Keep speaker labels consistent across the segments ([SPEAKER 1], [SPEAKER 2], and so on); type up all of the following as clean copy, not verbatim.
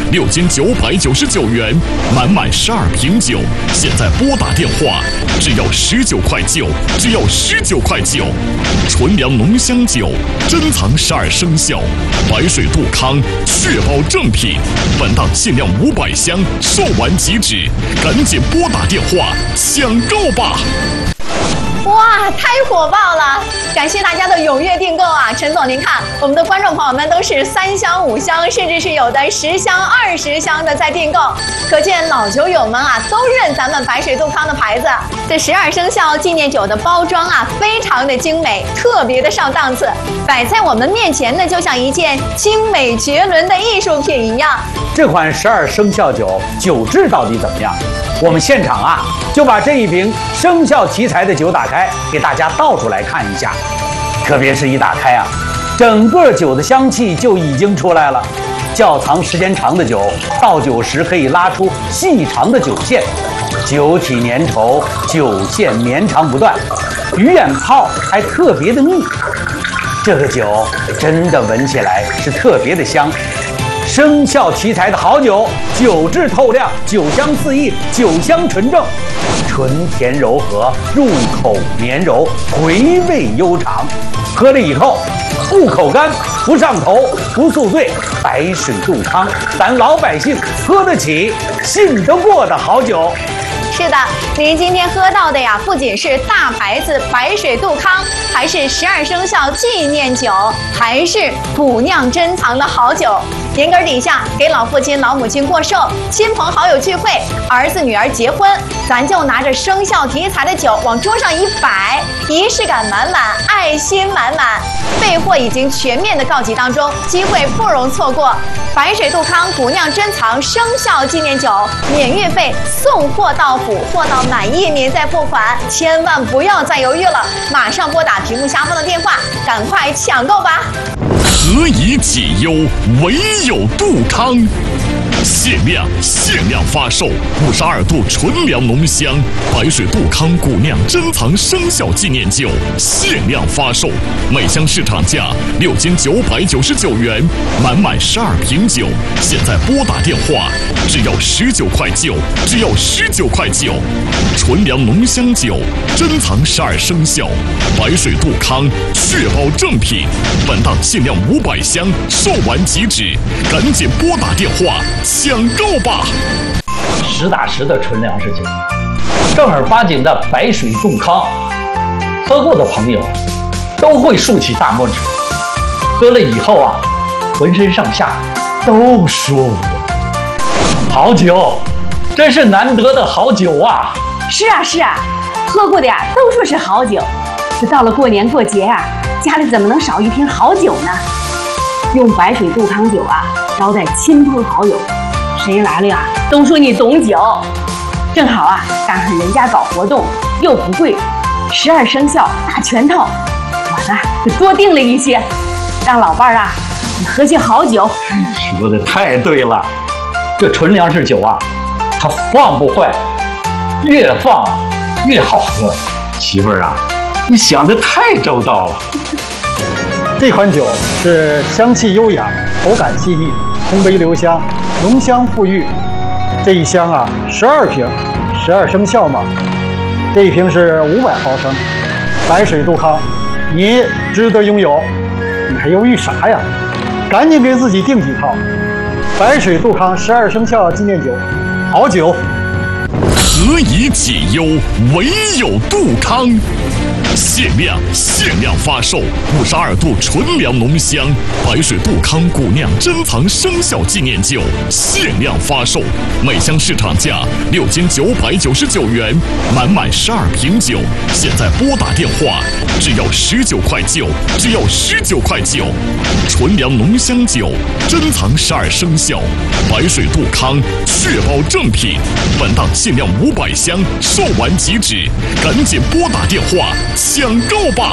[SPEAKER 1] 6斤999元，满12瓶酒。现在拨打电话，只要19块9，只要19块9。纯粮浓香酒，珍藏12生肖，白水杜康，确保正品。本档限量500箱，售完即止，赶紧拨打电话抢购吧！
[SPEAKER 2] 哇，太火爆了！感谢大家的踊跃订购啊！陈总，您看，我们的观众朋友们都是3箱、5箱，甚至是有的10箱、20箱的在订购，可见老酒友们啊都认咱们白水杜康的牌子。这12生肖纪念酒的包装啊，非常的精美，特别的上档次，摆在我们面前呢，就像一件精美绝伦的艺术品一样。
[SPEAKER 3] 这款12生肖酒酒质到底怎么样？我们现场啊就把这一瓶生肖题材的酒打开，给大家倒出来看一下。特别是一打开啊，整个酒的香气就已经出来了。窖藏时间长的酒，倒酒时可以拉出细长的酒线，酒体粘稠，酒线绵长不断，鱼眼泡还特别的密。这个酒真的闻起来是特别的香。生肖题材的好酒，酒质透亮，酒香四溢，酒香纯正，纯甜柔和，入口绵柔，回味悠长。喝了以后不口干，不上头，不宿醉。白水杜康，咱老百姓喝得起，信得过的好酒。
[SPEAKER 2] 是的，您今天喝到的呀，不仅是大牌子白水杜康，还是12生肖纪念酒，还是古酿珍藏的好酒。年根底下给老父亲、老母亲过寿，亲朋好友聚会，儿子女儿结婚，咱就拿着生肖题材的酒往桌上一摆，仪式感满满，爱心满满。备货已经全面的告急当中，机会不容错过。白水杜康古酿珍藏生肖纪念酒，免运费，送货到府，货到满意您再付款，千万不要再犹豫了，马上拨打屏幕下方的电话，赶快抢购吧！
[SPEAKER 1] 何以解忧，唯有杜康。限量发售52度纯粮浓香白水杜康古酿珍藏生肖纪念酒，限量发售，每箱市场价6斤999元，满12瓶酒。现在拨打电话，只要19块9，只要19块9。纯粮浓香酒，珍藏12生肖，白水杜康，确保正品。本档限量500箱，售完即止，赶紧拨打电话抢购吧！
[SPEAKER 3] 实打实的纯粮食酒，正儿八经的白水杜康，喝过的朋友都会竖起大拇指。喝了以后啊，浑身上下都舒服。好酒，真是难得的好酒啊！
[SPEAKER 4] 是啊，喝过的呀都说是好酒。这到了过年过节啊，家里怎么能少一瓶好酒呢？用白水杜康酒啊招待亲朋好友，谁来了呀都说你懂酒。正好啊赶上人家搞活动，又不贵，12生肖大全套，我呢就多订了一些，让老伴儿啊你喝些好酒。
[SPEAKER 3] 说的太对了，这纯粮食酒啊，它放不坏，越放越好喝。媳妇儿啊，你想的太周到了。
[SPEAKER 5] 这款酒是香气优雅，口感细腻，烘焙留香，浓香馥郁。这一箱啊，12瓶，12生肖嘛。这一瓶是500毫升，白水杜康，你值得拥有。你还犹豫啥呀？赶紧给自己订几套。白水杜康12生肖纪念酒，好酒。
[SPEAKER 1] 何以解忧，唯有杜康。限量发售52度纯粮浓香白水杜康古酿珍藏生肖纪念酒，限量发售，每箱市场价6斤999元，满12瓶酒。现在拨打电话，只要19块9，只要19块9。纯粮浓香酒，珍藏12生肖，白水杜康，确保正品。本档限量500箱，售完即止，赶紧拨打电话抢购吧！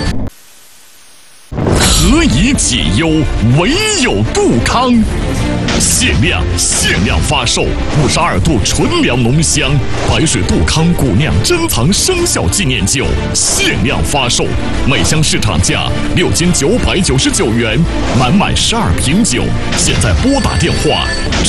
[SPEAKER 1] 何以解忧，唯有杜康。限量发售52度纯粮浓香白水杜康古酿珍藏生肖纪念酒，限量发售，每箱市场价6斤999元，满12瓶酒。现在拨打电话。